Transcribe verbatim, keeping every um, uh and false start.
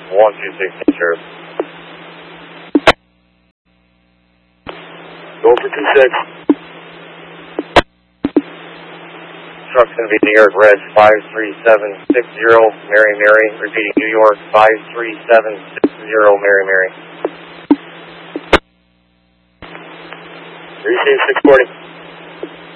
one two six, sure. Go for two six. Truck's going to be New York Red five three seven six zero, Mary Mary. Repeating, New York five three seven six zero, Mary Mary. Receive six forty.